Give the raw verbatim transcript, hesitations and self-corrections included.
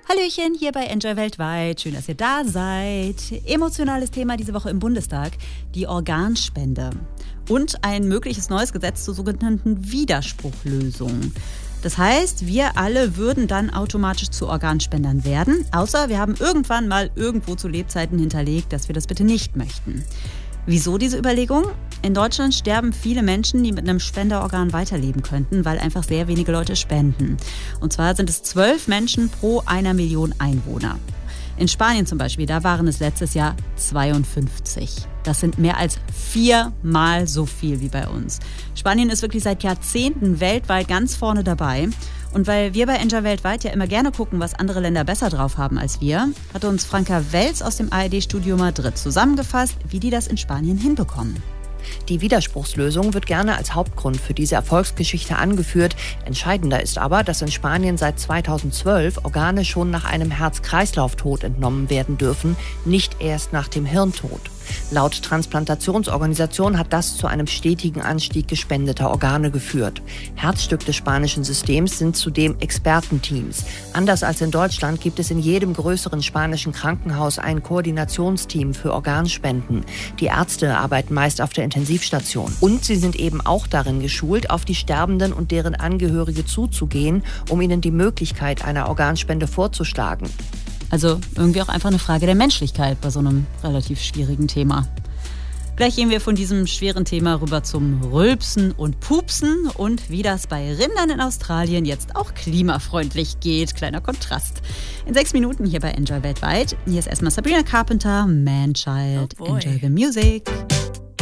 Hallöchen, hier bei Enjoy Weltweit. Schön, dass ihr da seid. Emotionales Thema diese Woche im Bundestag, die Organspende. Und ein mögliches neues Gesetz zur sogenannten Widerspruchlösung. Das heißt, wir alle würden dann automatisch zu Organspendern werden, außer wir haben irgendwann mal irgendwo zu Lebzeiten hinterlegt, dass wir das bitte nicht möchten. Wieso diese Überlegung? In Deutschland sterben viele Menschen, die mit einem Spenderorgan weiterleben könnten, weil einfach sehr wenige Leute spenden. Und zwar sind es zwölf Menschen pro einer Million Einwohner. In Spanien zum Beispiel, da waren es letztes Jahr zweiundfünfzig. Das sind mehr als viermal so viel wie bei uns. Spanien ist wirklich seit Jahrzehnten weltweit ganz vorne dabei. Und weil wir bei Enjoy Weltweit ja immer gerne gucken, was andere Länder besser drauf haben als wir, hat uns Franka Welz aus dem A R D-Studio Madrid zusammengefasst, wie die das in Spanien hinbekommen. Die Widerspruchslösung wird gerne als Hauptgrund für diese Erfolgsgeschichte angeführt. Entscheidender ist aber, dass in Spanien seit zweitausendzwölf Organe schon nach einem Herz-Kreislauf-Tod entnommen werden dürfen, nicht erst nach dem Hirntod. Laut Transplantationsorganisation hat das zu einem stetigen Anstieg gespendeter Organe geführt. Herzstück des spanischen Systems sind zudem Expertenteams. Anders als in Deutschland gibt es in jedem größeren spanischen Krankenhaus ein Koordinationsteam für Organspenden. Die Ärzte arbeiten meist auf der Intensivstation. Und sie sind eben auch darin geschult, auf die Sterbenden und deren Angehörige zuzugehen, um ihnen die Möglichkeit einer Organspende vorzuschlagen. Also irgendwie auch einfach eine Frage der Menschlichkeit bei so einem relativ schwierigen Thema. Gleich gehen wir von diesem schweren Thema rüber zum Rülpsen und Pupsen und wie das bei Rindern in Australien jetzt auch klimafreundlich geht. Kleiner Kontrast. In sechs Minuten hier bei Enjoy Weltweit. Hier ist erstmal Sabrina Carpenter, Man Child. Oh boy. Enjoy the music.